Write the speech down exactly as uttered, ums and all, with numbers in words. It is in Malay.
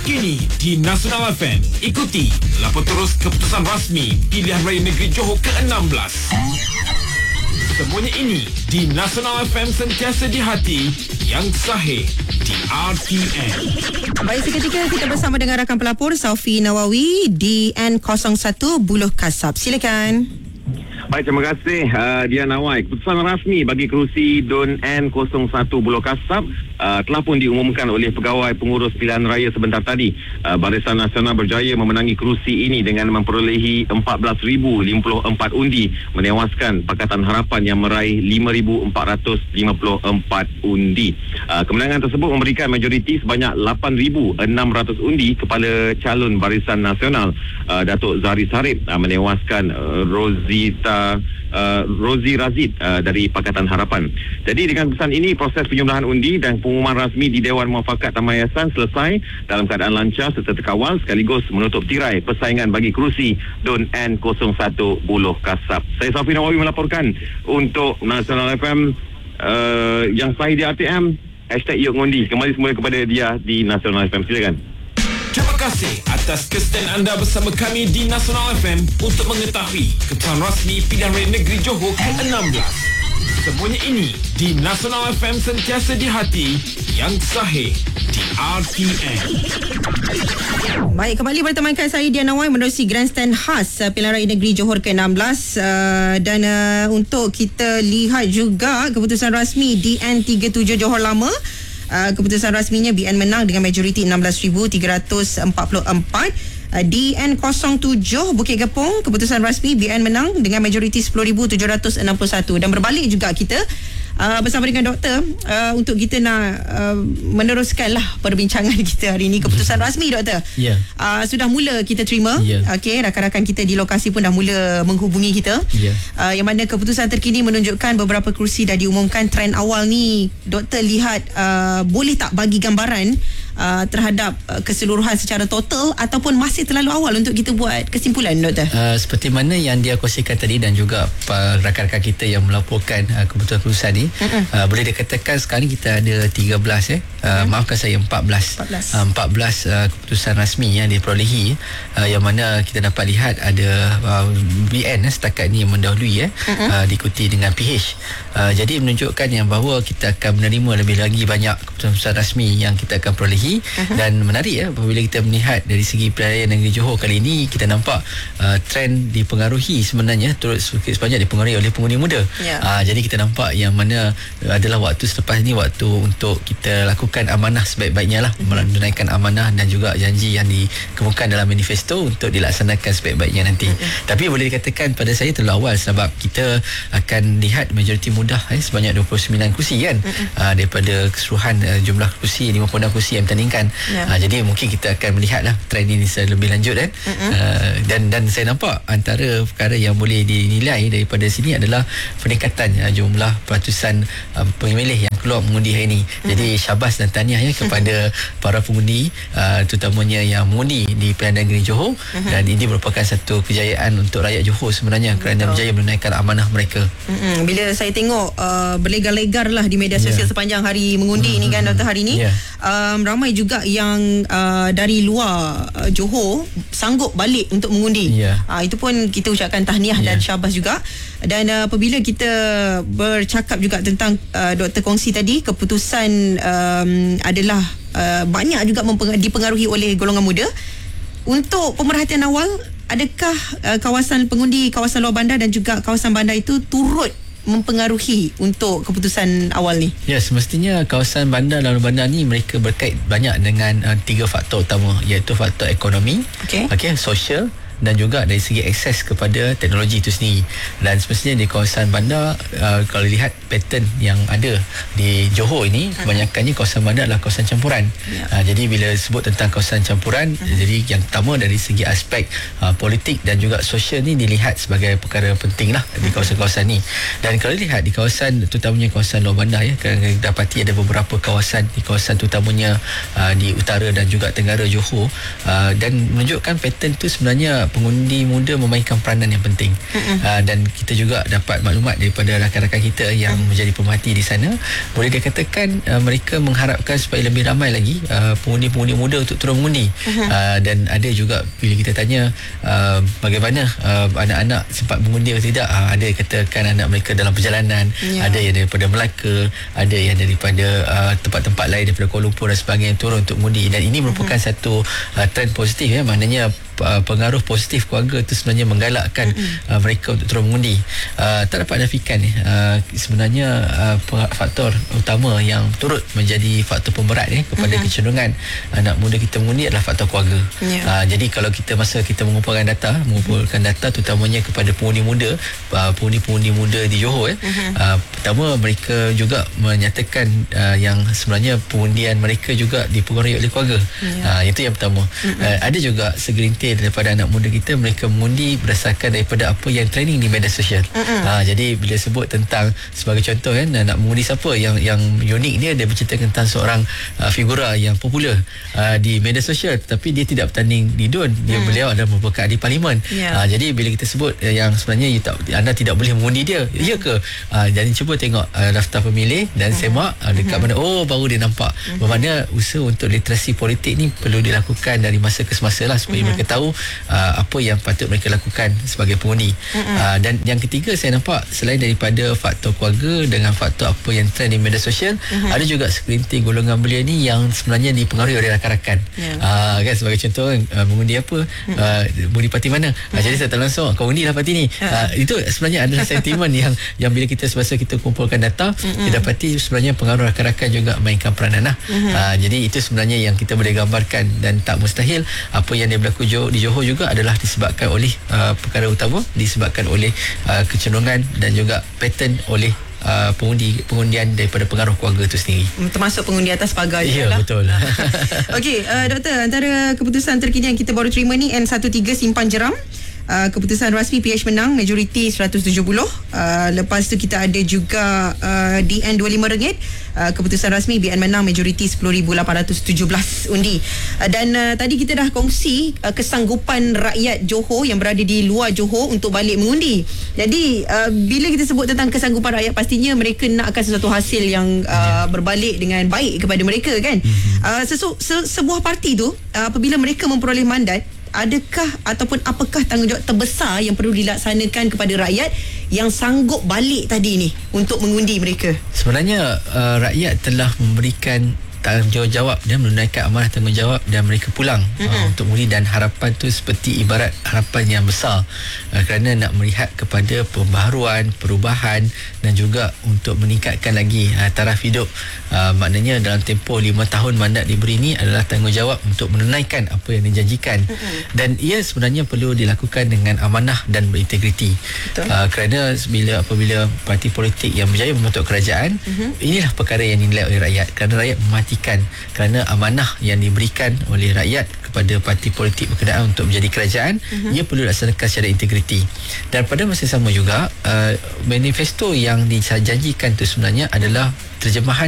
Terkini di Nasional F M. Ikuti lapor terus keputusan rasmi Pilihan Raya Negeri Johor ke enam belas. Semuanya ini di Nasional F M, sentiasa di hati, yang sahih di R T N. Baik, seketika kita bersama dengan rakan pelapor Saufi Nawawi D N kosong satu Buloh Kasab. Silakan. Baik, terima kasih uh, Dian Nawai. Keputusan rasmi bagi kerusi D U N N kosong satu Buloh Kasab uh, telah pun diumumkan oleh Pegawai Pengurus Pilihan Raya sebentar tadi. uh, Barisan Nasional berjaya memenangi kerusi ini dengan memperolehi empat belas ribu lima puluh empat undi, menewaskan Pakatan Harapan yang meraih lima ribu empat ratus lima puluh empat undi. uh, Kemenangan tersebut memberikan majoriti sebanyak lapan ribu enam ratus undi kepada calon Barisan Nasional. uh, Datuk Zahri Sarip uh, menewaskan uh, Rozita Uh, Rozi Razid uh, dari Pakatan Harapan. Jadi dengan keputusan ini, proses penjumlahan undi dan pengumuman rasmi di Dewan Muafakat Tamayasan selesai dalam keadaan lancar serta terkawal, sekaligus menutup tirai persaingan bagi kerusi D U N N kosong satu Buloh Kasab. Saya Saufi Nawawi melaporkan untuk Nasional F M, uh, yang sahih di R T M. Hashtag Yuk Ngundi. Kembali semula kepada dia di Nasional F M. Silakan. Terima kasih atas kesedaran anda bersama kami di Nasional F M untuk mengetahui keputusan rasmi Pilihan Raya Negeri Johor ke enam belas. Semuanya ini di Nasional F M, sentiasa di hati, yang sahih di R T N. Baik, kembali bertemankan saya Dian Nawai menerusi grandstand khas uh, Pilihan Raya Negeri Johor ke enam belas, uh, dan uh, untuk kita lihat juga keputusan rasmi D N tiga puluh tujuh Johor Lama. Uh, keputusan rasminya B N menang dengan majoriti enam belas ribu tiga ratus empat puluh empat. uh, D N kosong tujuh Bukit Gepong, keputusan rasmi B N menang dengan majoriti sepuluh ribu tujuh ratus enam puluh satu. Dan berbalik juga kita uh, bersama dengan doktor uh, untuk kita nak uh, meneruskanlah perbincangan kita hari ini. Keputusan rasmi, doktor. Ya. Yeah. Uh, sudah mula kita terima. Yeah. Okey, rakan-rakan kita di lokasi pun dah mula menghubungi kita. Yeah. Uh, yang mana keputusan terkini menunjukkan beberapa kerusi dah diumumkan. Trend awal ni, doktor lihat uh, boleh tak bagi gambaran uh, terhadap uh, keseluruhan secara total, ataupun masih terlalu awal untuk kita buat kesimpulan, doktor? Uh, seperti mana yang dia kongsikan tadi dan juga uh, rakan-rakan kita yang melaporkan uh, keputusan-keputusan ni, uh-uh. uh, boleh dikatakan sekarang kita ada tiga belas eh uh, uh-huh. maafkan saya empat belas empat belas, uh, empat belas uh, keputusan rasmi yang diperolehi, uh, yang mana kita dapat lihat ada uh, B N eh, setakat ni yang mendahului eh uh-huh. uh, diikuti dengan P H. uh, jadi menunjukkan yang bahawa kita akan menerima lebih lagi banyak keputusan rasmi yang kita akan perolehi. Uh-huh. Dan menarik ya, apabila kita melihat dari segi Pilihan Raya Negeri Johor kali ini, kita nampak uh, trend dipengaruhi sebenarnya turut sebanyak dipengaruhi oleh pengundi muda. Yeah. Uh, jadi kita nampak yang mana adalah waktu selepas ini waktu untuk kita lakukan amanah sebaik-baiknya lah, uh-huh. menunaikan amanah dan juga janji yang dikemukakan dalam manifesto untuk dilaksanakan sebaik-baiknya nanti. Uh-huh. Tapi boleh dikatakan pada saya terlalu awal, sebab kita akan lihat majoriti mudah eh, sebanyak dua puluh sembilan kursi kan, uh-huh. uh, daripada keseluruhan uh, jumlah kursi lima puluh enam kursi yang bertandingkan. Yeah. Uh, jadi mungkin kita akan melihatlah trend ini secara lebih lanjut kan. Uh-huh. uh, dan dan saya nampak antara perkara yang boleh dinilai daripada sini adalah peningkatan uh, jumlah peratusan uh, pemilih yang keluar mengundi hari ini. Uh-huh. Jadi syabas dan tahniah ya kepada para pengundi, uh, terutamanya yang mengundi di Pilihan Negeri Johor. Uh-huh. Dan ini merupakan satu kejayaan untuk rakyat Johor sebenarnya, kerana berjaya menunaikan amanah mereka. Uh-huh. Bila saya tengok uh, berlegar-legar lah di media sosial, yeah, sepanjang hari mengundi uh-huh. ini kan, doktor, hari ini, yeah, um, ramai juga yang uh, dari luar uh, Johor sanggup balik untuk mengundi. Yeah. Uh, itu pun kita ucapkan tahniah, yeah, dan syabas juga. Dan uh, apabila kita bercakap juga tentang uh, doktor kongsi tadi, keputusan um, adalah uh, banyak juga mempeng- dipengaruhi oleh golongan muda. Untuk pemerhatian awal, adakah uh, kawasan pengundi kawasan luar bandar dan juga kawasan bandar itu turut mempengaruhi untuk keputusan awal ni? Ya, semestinya kawasan bandar dan luar bandar ni mereka berkait banyak dengan uh, tiga faktor utama, iaitu faktor ekonomi, okey, okay, sosial, dan juga dari segi akses kepada teknologi itu sendiri. Dan semestinya di kawasan bandar, uh, kalau lihat pattern yang ada di Johor ini, uh-huh. kebanyakannya kawasan bandar adalah kawasan campuran. Yeah. Uh, jadi bila sebut tentang kawasan campuran, uh-huh. jadi yang pertama dari segi aspek uh, politik dan juga sosial ni dilihat sebagai perkara penting lah di kawasan-kawasan ni. Dan kalau lihat di kawasan, terutamanya kawasan luar bandar ya, kita dapati ada beberapa kawasan di kawasan terutamanya uh, di utara dan juga tenggara Johor, uh, dan menunjukkan pattern tu sebenarnya pengundi muda memainkan peranan yang penting. Uh, dan kita juga dapat maklumat daripada rakan-rakan kita yang uh. menjadi pemerhati di sana, boleh dikatakan uh, mereka mengharapkan supaya lebih ramai lagi uh, pengundi-pengundi muda untuk turun mengundi. Uh-huh. Uh, dan ada juga bila kita tanya uh, bagaimana uh, anak-anak sempat mengundi atau tidak, uh, ada yang katakan anak mereka dalam perjalanan, yeah. ada yang daripada Melaka, ada yang daripada uh, tempat-tempat lain daripada Kuala Lumpur dan sebagainya turun untuk mengundi. Dan ini merupakan uh-huh. satu uh, trend positif, ya, maknanya pengaruh positif keluarga itu sebenarnya menggalakkan mm-hmm. uh, mereka untuk terus mengundi. Uh, tak dapat nafikan uh, sebenarnya uh, faktor utama yang turut menjadi faktor pemberat ya, kepada mm-hmm. kecenderungan anak muda kita mengundi adalah faktor keluarga. Yeah. Uh, jadi kalau kita masa kita mengumpulkan data, mengumpulkan data terutamanya kepada pengundi muda, uh, pengundi-pengundi muda di Johor ya, mm-hmm. uh, pertama mereka juga menyatakan uh, yang sebenarnya pengundian mereka juga dipengaruhi oleh keluarga. Yeah. Uh, itu yang pertama. Mm-hmm. Uh, ada juga segelintir daripada anak muda kita, mereka mengundi berdasarkan daripada apa yang trending di media sosial. Uh-uh. Ha, jadi bila sebut tentang sebagai contoh kan, nak mengundi siapa yang yang unik dia, dia bercerita tentang seorang uh, figura yang popular uh, di media sosial, tapi dia tidak bertanding di D U N. Dia uh. beliau adalah merupakan ahli parlimen. Yeah. Ha, jadi bila kita sebut uh, yang sebenarnya you tak, anda tidak boleh mengundi dia, uh. ya ke? Uh, jadi cuba tengok uh, daftar pemilih dan uh-huh. semak uh, dekat uh-huh. mana, oh baru dia nampak. Uh-huh. Bermakna usaha untuk literasi politik ni perlu dilakukan dari masa ke semasa lah, supaya uh-huh. mereka tahu uh, apa yang patut mereka lakukan sebagai pengundi. Mm-hmm. Uh, dan yang ketiga saya nampak, selain daripada faktor keluarga dengan faktor apa yang trend di media sosial, mm-hmm. ada juga segelintir golongan belia ni yang sebenarnya dipengaruhi oleh rakan-rakan. Yeah. Uh, kan sebagai contoh, uh, mengundi apa? Mm-hmm. Uh, mengundi parti mana? Mm-hmm. Uh, jadi saya tak langsung, kau undi lah parti ni. Uh. Uh, itu sebenarnya adalah sentimen yang yang bila kita semasa kita kumpulkan data, mm-hmm. kita dapati sebenarnya pengaruh rakan-rakan juga mainkan peranan lah. Mm-hmm. Uh, jadi itu sebenarnya yang kita boleh gambarkan, dan tak mustahil apa yang dia berlaku di Johor juga adalah disebabkan oleh uh, perkara utama disebabkan oleh uh, kecenderungan dan juga pattern oleh uh, pengundi pengundian daripada pengaruh keluarga itu sendiri, termasuk pengundi atas pagar. Ya, lah. Betul. Okey, uh, doktor, antara keputusan terkini yang kita baru terima ni N tiga belas Simpan Jeram. Uh, keputusan rasmi P H menang, majoriti seratus tujuh puluh. Uh, lepas tu kita ada juga uh, D N dua puluh lima ringgit. Uh, keputusan rasmi B N menang, majoriti sepuluh ribu lapan ratus tujuh belas undi. Uh, dan uh, tadi kita dah kongsi uh, kesanggupan rakyat Johor yang berada di luar Johor untuk balik mengundi. Jadi uh, bila kita sebut tentang kesanggupan rakyat, pastinya mereka nakkan sesuatu hasil yang uh, berbalik dengan baik kepada mereka kan. Uh, sesu, se, sebuah parti tu uh, apabila mereka memperoleh mandat, adakah ataupun apakah tanggungjawab terbesar yang perlu dilaksanakan kepada rakyat yang sanggup balik tadi ni untuk mengundi mereka? Sebenarnya uh, rakyat telah memberikan tanggungjawab dan menunaikan amanah tanggungjawab dan mereka pulang mm-hmm. uh, untuk mengundi, dan harapan tu seperti ibarat harapan yang besar uh, kerana nak melihat kepada pembaharuan, perubahan dan juga untuk meningkatkan lagi uh, taraf hidup. Uh, maknanya dalam tempoh lima tahun mandat diberi ini adalah tanggungjawab untuk menunaikan apa yang dijanjikan, mm-hmm. dan ia sebenarnya perlu dilakukan dengan amanah dan berintegriti. Uh, kerana bila apabila parti politik yang berjaya membentuk kerajaan, mm-hmm. inilah perkara yang dinilai oleh rakyat, kerana rakyat memati kerana amanah yang diberikan oleh rakyat kepada parti politik berkenaan untuk menjadi kerajaan, uh-huh. ia perlu dilaksanakan secara integriti. Dan pada masa sama juga uh, manifesto yang dijanjikan itu sebenarnya adalah terjemahan